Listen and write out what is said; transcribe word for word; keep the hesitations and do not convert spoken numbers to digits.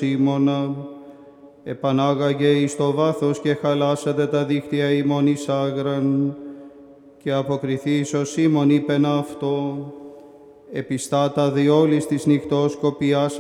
ήμωνα. Επανάγαγε εις το βάθος και χαλάσατε τα δίχτυα ημών εις άγραν, και αποκριθείς ως ήμων είπεν αυτό. Επιστάτα διόλης της νυχτός κοπιάς